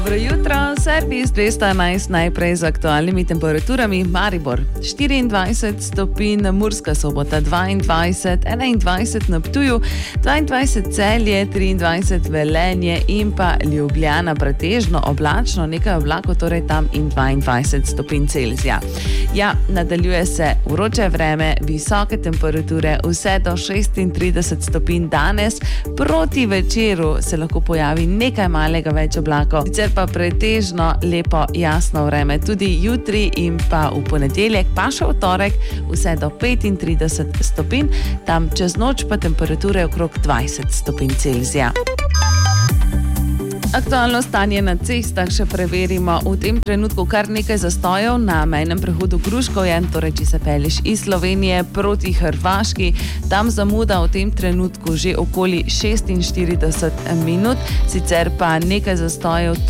Dobro jutro, servis 211 najprej z aktualnimi temperaturami. Maribor 24 stopinj, Murska Sobota 22, 21 na Ptuju, 22 Celje, 23 Velenje in pa Ljubljana pretežno oblačno, nekaj oblakov torej tam in 22 stopinj Celzija. Ja, nadaljuje se vroče vreme, visoke temperature, vse do 36 stopinj danes. Proti večeru se lahko pojavi nekaj malega več oblakov, sicer pa pretežno lepo jasno vreme tudi jutri in pa v ponedeljek, pa še v torek vse do 35 stopinj, tam čez noč pa temperature okrog 20 stopinj Celzija. Aktualno stanje na cestah še preverimo. V tem trenutku kar nekaj zastojev na mejnem prehodu Gruškovje, torej če se pelješ iz Slovenije proti Hrvaški, tam zamuda v tem trenutku že okoli 46 minut, sicer pa nekaj zastojev